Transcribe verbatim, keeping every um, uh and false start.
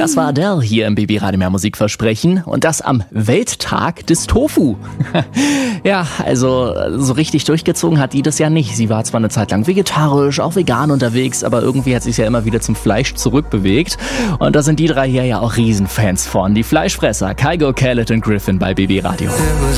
Das war Adele hier im Baby Radio Mehr Musik versprechen und das am Welttag des Tofu. Ja, also so richtig durchgezogen hat die das ja nicht. Sie war zwar eine Zeit lang vegetarisch, auch vegan unterwegs, aber irgendwie hat sie sich ja immer wieder zum Fleisch zurückbewegt. Und da sind die drei hier ja auch Riesenfans von. Die Fleischfresser Kygo, Khaled und Griffin bei Baby Radio.